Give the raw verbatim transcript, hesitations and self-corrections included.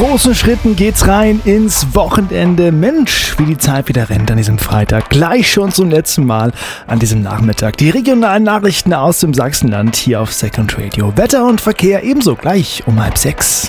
großen Schritten geht's rein ins Wochenende. Mensch, wie die Zeit wieder rennt an diesem Freitag. Gleich schon zum letzten Mal an diesem Nachmittag. Die regionalen Nachrichten aus dem Sachsenland hier auf Second Radio. Wetter und Verkehr ebenso gleich um halb sechs.